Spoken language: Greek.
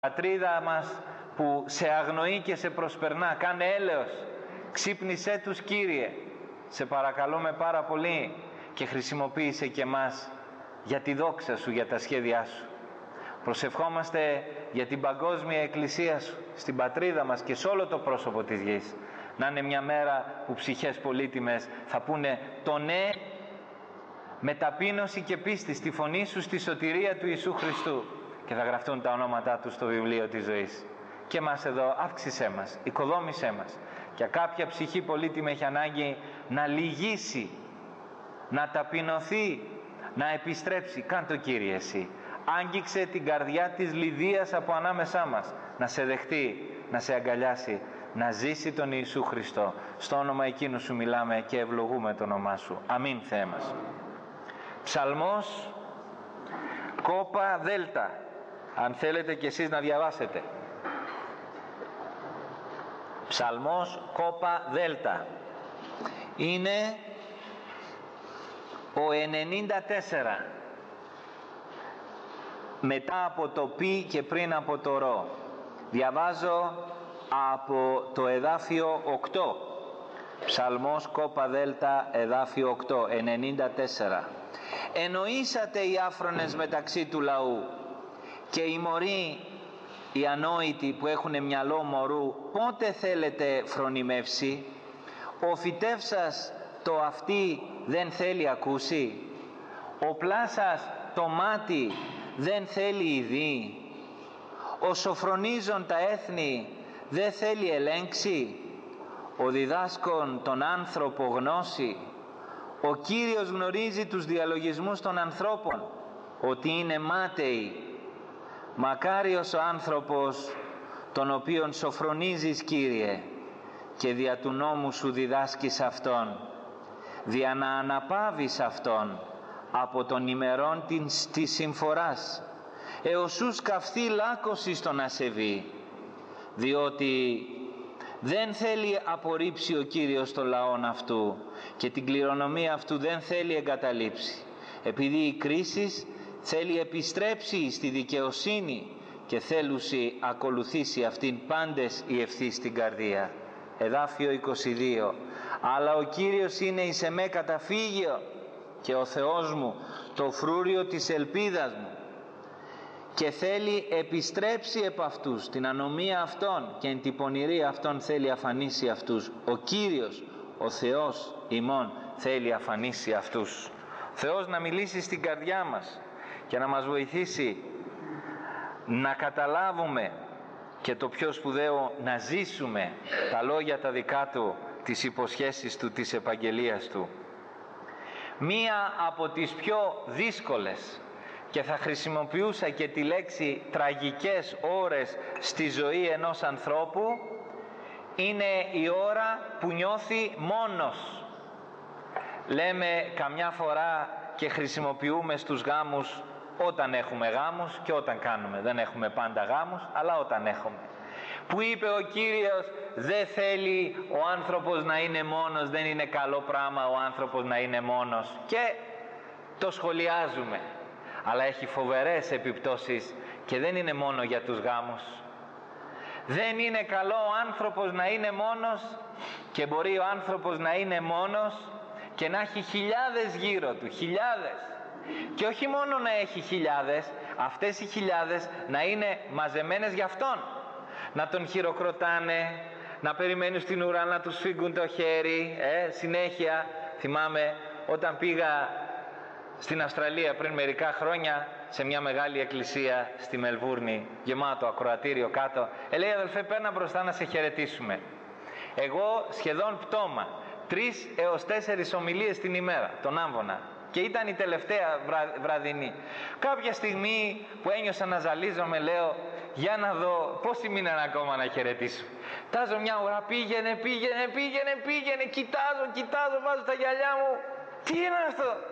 πατρίδα μας που σε αγνοεί και σε προσπερνά, κάνε έλεος, ξύπνησέ τους Κύριε, σε παρακαλούμε πάρα πολύ, και χρησιμοποίησε και μας για τη δόξα Σου, για τα σχέδιά Σου. Προσευχόμαστε για την παγκόσμια εκκλησία Σου, στην πατρίδα μας και σε όλο το πρόσωπο της γης, να είναι μια μέρα που ψυχές πολύτιμες θα πούνε το ναι με ταπείνωση και πίστη στη φωνή Σου, στη σωτηρία του Ιησού Χριστού, και θα γραφτούν τα ονόματά Του στο βιβλίο της ζωής. Και μας εδώ αύξησέ μας, οικοδόμησέ μας, και κάποια ψυχή πολύτιμη έχει ανάγκη να λυγίσει, να ταπεινωθεί, να επιστρέψει. Κάν' το Κύριε εσύ. Άγγιξε την καρδιά της Λιδίας από ανάμεσά μας, να σε δεχτεί, να σε αγκαλιάσει, να ζήσει τον Ιησού Χριστό. Στο όνομα εκείνου Σου μιλάμε και ευλογούμε το όνομά Σου. Αμήν, Θεέ μας. Ψαλμός κόπα δέλτα, αν θέλετε και εσείς να διαβάσετε. Ψαλμός κόπα δέλτα είναι ο 94, μετά από το πι και πριν από το ρο. Διαβάζω από το εδάφιο 8. Ψαλμός κόπα δέλτα εδάφιο 8, 94. Εννοήσατε οι άφρονες μεταξύ του λαού, και οι μωροί, οι ανόητοι που έχουν μυαλό μωρού, πότε θέλετε φρονιμεύσει? Ο φυτεύς σας το αυτί δεν θέλει ακούσει? Ο πλάσας το μάτι δεν θέλει ειδεί? Ο σοφρονίζων τα έθνη δεν θέλει ελέγξει? Ο διδάσκων τον άνθρωπο γνώση? Ο Κύριος γνωρίζει τους διαλογισμούς των ανθρώπων, ότι είναι μάταιοι. Μακάριος ο άνθρωπος τον οποίον σοφρονίζεις, Κύριε, και δια του νόμου Σου διδάσκεις αυτόν, δια να αναπαύεις αυτόν από των ημερών της συμφοράς, έως σου σκαφθεί λάκωση στον ασεβή, διότι δεν θέλει απορρίψει ο Κύριος το λαόν αυτού, και την κληρονομία αυτού δεν θέλει εγκαταλείψει. Επειδή η κρίση θέλει επιστρέψει στη δικαιοσύνη, και θέλουσι ακολουθήσει αυτήν πάντες η ευθύ στην καρδία. Εδάφιο 22. Αλλά ο Κύριος είναι εις εμέ καταφύγιο, και ο Θεός μου το φρούριο της ελπίδας μου, και θέλει επιστρέψει επ' αυτούς την ανομία αυτών, και εν την πονηρία αυτών θέλει αφανίσει αυτούς. Ο Κύριος, ο Θεός ημών, θέλει αφανίσει αυτούς. Ο Θεός να μιλήσει στην καρδιά μας και να μας βοηθήσει να καταλάβουμε, και το πιο σπουδαίο, να ζήσουμε τα λόγια τα δικά Του, τις υποσχέσεις Του, τις επαγγελίες Του. Μία από τις πιο δύσκολες, και θα χρησιμοποιούσα και τη λέξη τραγικές ώρες στη ζωή ενός ανθρώπου, είναι η ώρα που νιώθει μόνος. Λέμε καμιά φορά και χρησιμοποιούμε στους γάμους, όταν έχουμε γάμους και όταν κάνουμε. Δεν έχουμε πάντα γάμους, αλλά όταν έχουμε. Που είπε ο Κύριος, δεν θέλει ο άνθρωπος να είναι μόνος, δεν είναι καλό πράγμα ο άνθρωπος να είναι μόνος, και το σχολιάζουμε. Αλλά έχει φοβερές επιπτώσεις, και δεν είναι μόνο για τους γάμους. Δεν είναι καλό ο άνθρωπος να είναι μόνος, και μπορεί ο άνθρωπος να είναι μόνος και να έχει χιλιάδες γύρω του, χιλιάδες. Και όχι μόνο να έχει χιλιάδες, αυτές οι χιλιάδες να είναι μαζεμένες για αυτόν. Να τον χειροκροτάνε, να περιμένουν στην ουρά να του σφίγγουν το χέρι, συνέχεια. Θυμάμαι όταν πήγα στην Αυστραλία πριν μερικά χρόνια, σε μια μεγάλη εκκλησία στη Μελβούρνη, γεμάτο ακροατήριο κάτω, λέει αδελφέ, πέρνα μπροστά να σε χαιρετήσουμε. Εγώ σχεδόν πτώμα, 3 έως 4 ομιλίες την ημέρα, τον άμβονα, και ήταν η τελευταία βραδινή. Κάποια στιγμή που ένιωσα να ζαλίζομαι, λέω, για να δω πόσοι μείναν ακόμα να χαιρετήσω. Τάζω μια ώρα, πήγαινε, κοιτάζω, βάζω τα γυαλιά μου. Τι είναι αυτό?